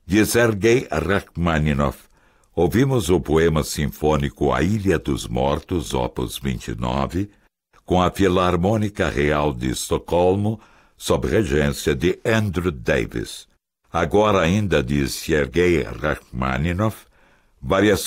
de Sergei Rachmaninoff, ouvimos o poema sinfônico A Ilha dos Mortos, opus 29, com a Filarmônica Real de Estocolmo, sob regência de Andrew Davis. Agora ainda de Sergei Rachmaninoff, variações